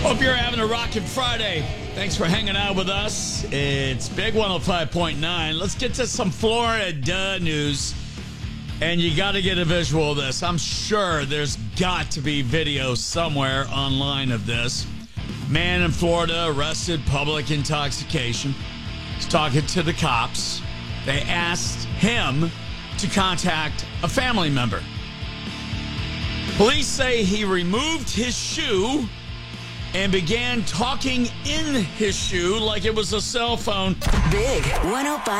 Hope you're having a rockin' Friday. Thanks for hanging out with us. It's Big 105.9. Let's get to some Florida news. And you got to get a visual of this. I'm sure there's got to be video somewhere online of this. Man in Florida arrested public intoxication. He's talking to the cops. They asked him to contact a family member. Police say he removed his shoe and began talking in his shoe like it was a cell phone. Big 105.